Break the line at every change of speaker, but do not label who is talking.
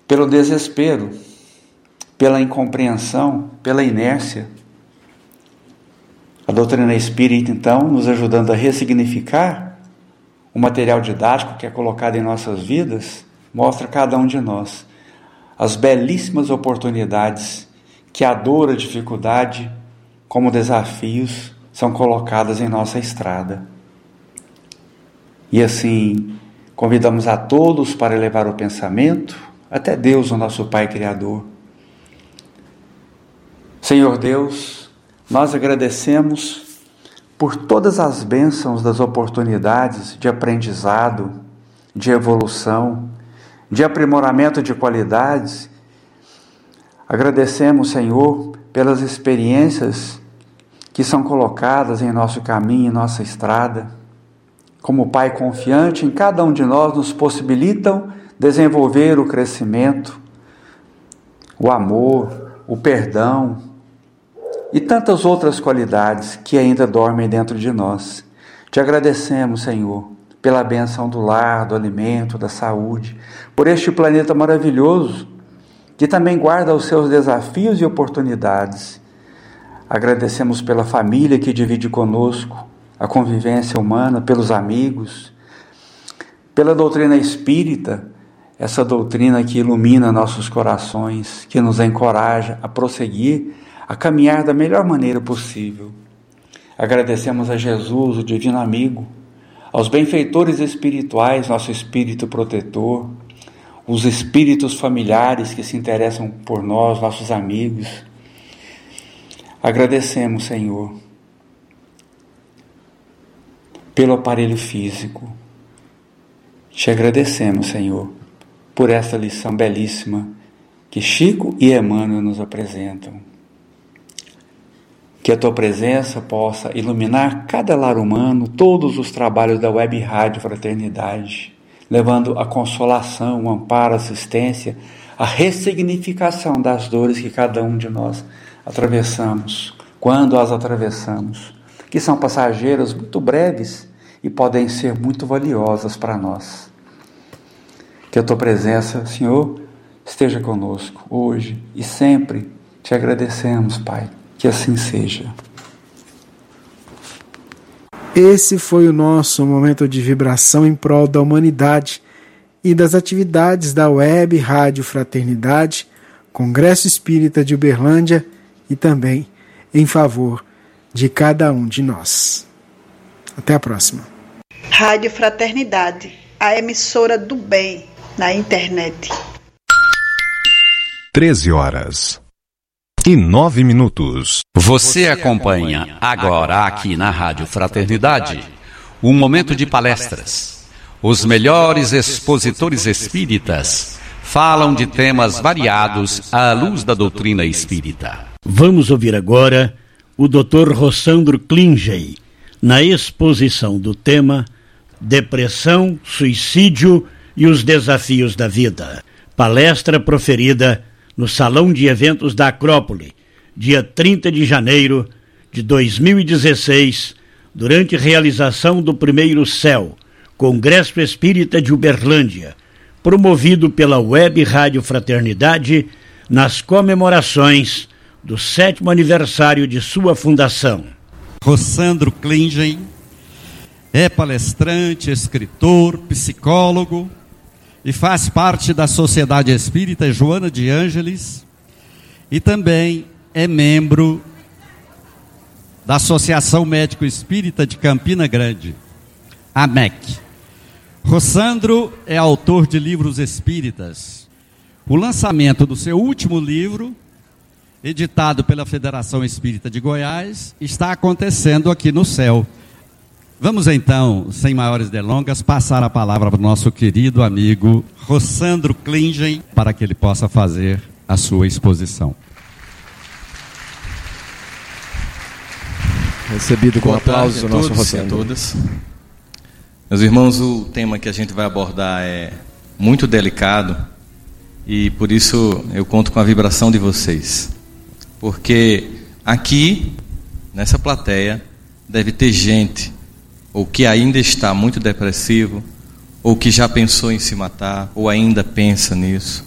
pelo desespero, pela incompreensão, pela inércia. A doutrina espírita, então, nos ajudando a ressignificar o material didático que é colocado em nossas vidas, mostra a cada um de nós as belíssimas oportunidades que a dor, a dificuldade, como desafios, são colocadas em nossa estrada. E assim, convidamos a todos para elevar o pensamento até Deus, o nosso Pai Criador. Senhor Deus, nós agradecemos por todas as bênçãos das oportunidades de aprendizado, de evolução, de aprimoramento de qualidades. Agradecemos, Senhor, pelas experiências que são colocadas em nosso caminho, em nossa estrada. Como Pai confiante em cada um de nós, nos possibilitam desenvolver o crescimento, o amor, o perdão e tantas outras qualidades que ainda dormem dentro de nós. Te agradecemos, Senhor, pela bênção do lar, do alimento, da saúde, por este planeta maravilhoso que também guarda os seus desafios e oportunidades. Agradecemos pela família que divide conosco a convivência humana, pelos amigos, pela doutrina espírita, essa doutrina que ilumina nossos corações, que nos encoraja a prosseguir, a caminhar da melhor maneira possível. Agradecemos a Jesus, o divino amigo, aos benfeitores espirituais, nosso espírito protetor, os espíritos familiares que se interessam por nós, nossos amigos. Agradecemos, Senhor, pelo aparelho físico. Te agradecemos, Senhor, por esta lição belíssima que Chico e Emmanuel nos apresentam. Que a Tua presença possa iluminar cada lar humano, todos os trabalhos da Web Rádio Fraternidade, levando a consolação, o amparo, a assistência, a ressignificação das dores que cada um de nós atravessamos, quando as atravessamos, que são passageiras muito breves e podem ser muito valiosas para nós. Que a Tua presença, Senhor, esteja conosco hoje e sempre. Te agradecemos, Pai. Que assim seja.
Esse foi o nosso momento de vibração em prol da humanidade e das atividades da Web Rádio Fraternidade, Congresso Espírita de Uberlândia e também em favor de cada um de nós. Até a próxima.
Rádio Fraternidade, a emissora do bem na internet.
13h09.
Você acompanha agora aqui na Rádio Fraternidade um momento de palestras. Os melhores expositores espíritas falam de temas variados à luz da doutrina espírita.
Vamos ouvir agora o Dr. Rossandro Klingey na exposição do tema Depressão, Suicídio e os Desafios da Vida. Palestra proferida no Salão de Eventos da Acrópole, dia 30 de janeiro de 2016, durante realização do primeiro CEL, Congresso Espírita de Uberlândia, promovido pela Web Rádio Fraternidade nas comemorações do 7º aniversário de sua fundação.
Rossandro Klingen é palestrante, escritor, psicólogo e faz parte da Sociedade Espírita Joana de Ângeles e também é membro da Associação Médico Espírita de Campina Grande, AMEC. Rossandro é autor de livros espíritas. O lançamento do seu último livro, editado pela Federação Espírita de Goiás, está acontecendo aqui no CEL. Vamos então, sem maiores delongas, passar a palavra para o nosso querido amigo Rossandro Klingen, para que ele possa fazer a sua exposição.
Recebido com aplausos o nosso Rossandro.
A todas. Meus irmãos, o tema que a gente vai abordar é muito delicado e por isso eu conto com a vibração de vocês. Porque aqui, nessa plateia, deve ter gente ou que ainda está muito depressivo, ou que já pensou em se matar, ou ainda pensa nisso,